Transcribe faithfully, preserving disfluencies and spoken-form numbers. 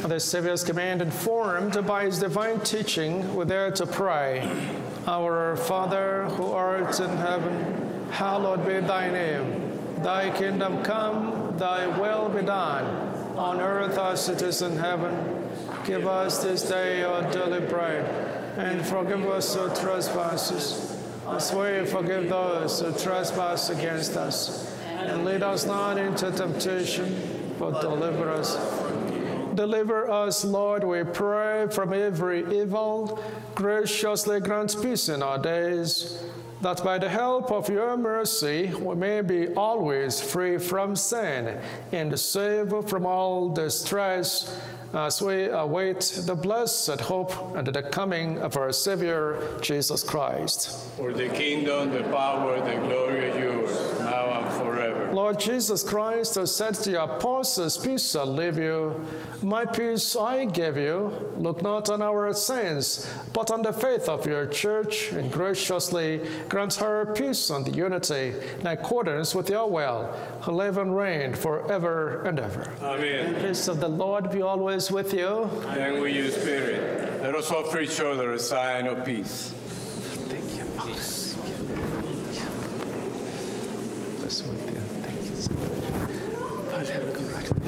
The Savior's command, informed by his divine teaching, we dare to pray. Our Father, who art in heaven, hallowed be thy name. Thy kingdom come, thy will be done, on earth as it is in heaven. Give us this day our daily bread, and forgive us our trespasses, as we forgive those who trespass against us. And lead us not into temptation, but deliver us. Deliver us, Lord, we pray, from every evil. Graciously grant peace in our days, that by the help of your mercy we may be always free from sin and safe from all distress, as we await the blessed hope and the coming of our Savior, Jesus Christ. For the kingdom, the power, the glory are yours, now and forever. Lord Jesus Christ, who said to your apostles, peace I leave you, my peace I give you. Look not on our sins, but on the faith of your church, and graciously grant her peace and unity in accordance with your will, who live and reign forever and ever. Amen. The peace of the Lord be always with you. And with your spirit, let us offer each other a sign of peace. Thank you. Bless you. Thank you.